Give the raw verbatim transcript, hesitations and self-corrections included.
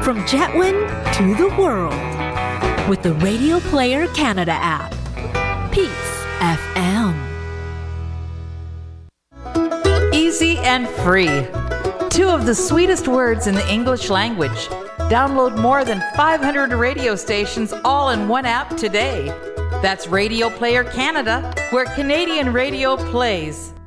From Jetwin to the world with the Radio Player Canada app. Peace F M. Easy and free. Two of the sweetest words in the English language. Download more than five hundred radio stations all in one app today. That's Radio Player Canada, where Canadian radio plays.